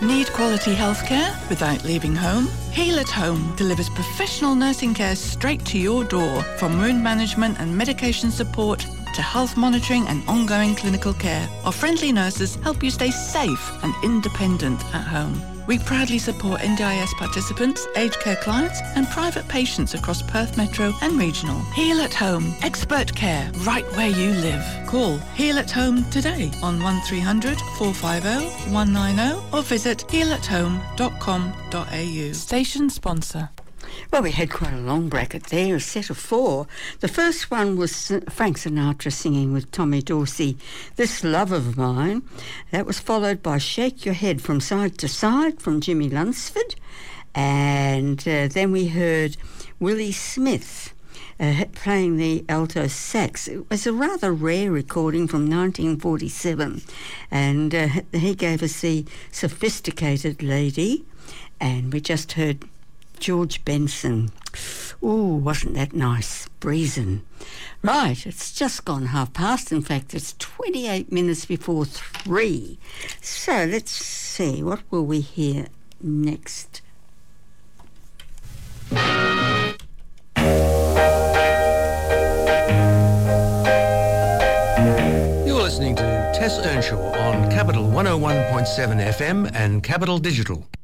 Need quality healthcare without leaving home? Heal at Home delivers professional nursing care straight to your door, from wound management and medication support to health monitoring and ongoing clinical care. Our friendly nurses help you stay safe and independent at home. We proudly support NDIS participants, aged care clients and private patients across Perth Metro and Regional. Heal at Home. Expert care right where you live. Call Heal at Home today on 1300 450 190 or visit healathome.com.au. Station sponsor. Well, we had quite a long bracket there, a set of 4. The first one was Frank Sinatra singing with Tommy Dorsey, This Love of Mine. That was followed by Shake Your Head from Side to Side from Jimmy Lunsford. And then we heard Willie Smith playing the alto sax. It was a rather rare recording from 1947. And he gave us the Sophisticated Lady. And we just heard George Benson. Ooh, wasn't that nice? Breezin'. Right, it's just gone past. In fact, it's 28 minutes before 3. So let's see, what will we hear next? You're listening to Tess Earnshaw on Capital 101.7 FM and Capital Digital.